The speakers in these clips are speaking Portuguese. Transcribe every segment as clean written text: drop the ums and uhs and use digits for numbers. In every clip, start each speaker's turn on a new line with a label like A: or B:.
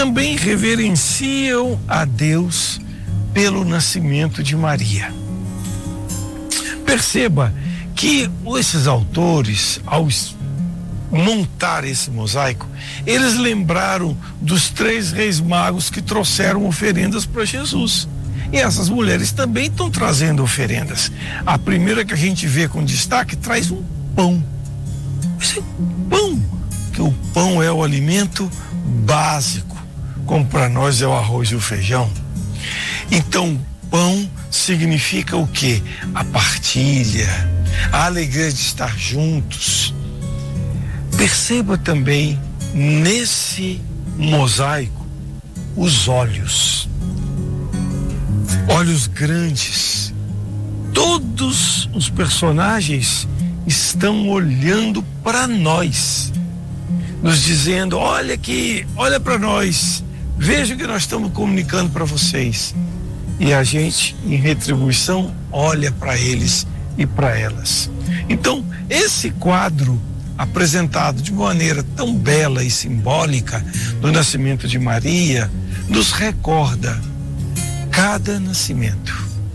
A: também reverenciam a Deus pelo nascimento de Maria. Perceba que esses autores, ao montar esse mosaico, eles lembraram dos 3 reis magos que trouxeram oferendas para Jesus. E essas mulheres também estão trazendo oferendas. A primeira que a gente vê com destaque traz um pão. Esse é pão, que o pão é o alimento básico, como para nós é o arroz e o feijão. Então, pão significa o quê? A partilha, a alegria de estar juntos. Perceba também nesse mosaico os olhos grandes. Todos os personagens estão olhando para nós, nos dizendo: olha aqui, olha para nós, veja o que nós estamos comunicando para vocês. E a gente, em retribuição, olha para eles e para elas. Então, esse quadro apresentado de maneira tão bela e simbólica do nascimento de Maria nos recorda cada nascimento,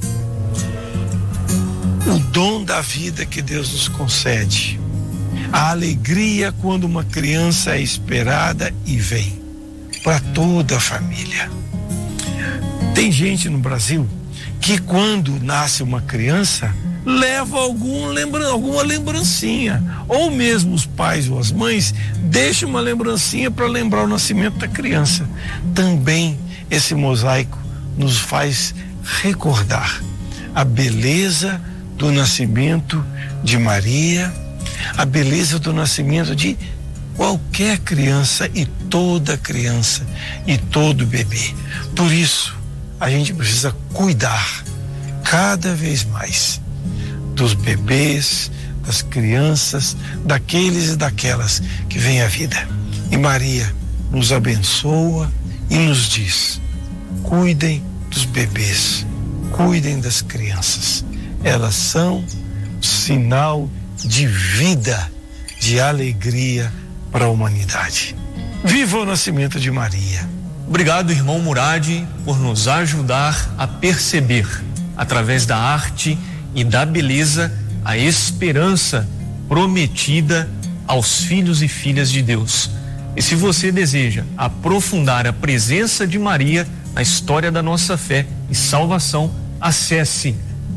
A: o dom da vida que Deus nos concede, a alegria quando uma criança é esperada e vem para toda a família. Tem gente no Brasil que quando nasce uma criança leva alguma lembrancinha, ou mesmo os pais ou as mães deixam uma lembrancinha para lembrar o nascimento da criança. Também esse mosaico nos faz recordar a beleza do nascimento de Maria, a beleza do nascimento de qualquer criança e todo bebê. Por isso, a gente precisa cuidar cada vez mais dos bebês, das crianças, daqueles e daquelas que vêm à vida. E Maria nos abençoa e nos diz: cuidem dos bebês, cuidem das crianças. Elas são sinal de vida, de alegria para a humanidade. Viva o nascimento de Maria.
B: Obrigado, irmão Murad, por nos ajudar a perceber, através da arte e da beleza, a esperança prometida aos filhos e filhas de Deus. E se você deseja aprofundar a presença de Maria na história da nossa fé e salvação, acesse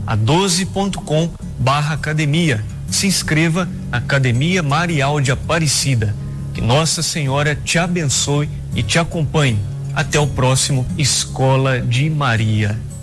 B: a12.com/academia. Se inscreva na Academia Marial de Aparecida. Que Nossa Senhora te abençoe e te acompanhe. Até o próximo Escola de Maria.